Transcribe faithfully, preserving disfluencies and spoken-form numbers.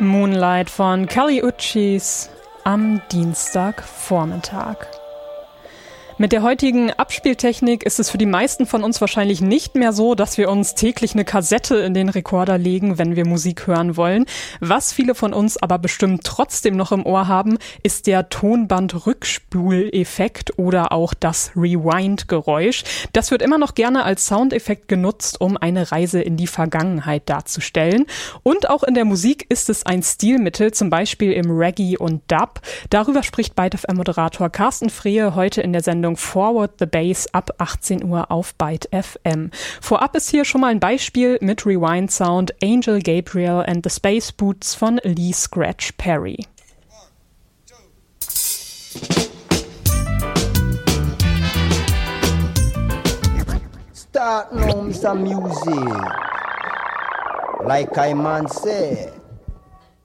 Moonlight von Kali Uchis am Dienstagvormittag. Mit der heutigen Abspieltechnik ist es für die meisten von uns wahrscheinlich nicht mehr so, dass wir uns täglich eine Kassette in den Rekorder legen, wenn wir Musik hören wollen. Was viele von uns aber bestimmt trotzdem noch im Ohr haben, ist der Tonband-Rückspuleffekt oder auch das Rewind-Geräusch. Das wird immer noch gerne als Soundeffekt genutzt, um eine Reise in die Vergangenheit darzustellen. Und auch in der Musik ist es ein Stilmittel, zum Beispiel im Reggae und Dub. Darüber spricht Byte F M-Moderator Carsten Frehе heute in der Sendung Forward the Bass ab achtzehn Uhr auf Byte F M. Vorab ist hier schon mal ein Beispiel mit Rewind Sound Angel Gabriel and the Space Boots von Lee Scratch Perry. Start now, Mister Music. Like I man say.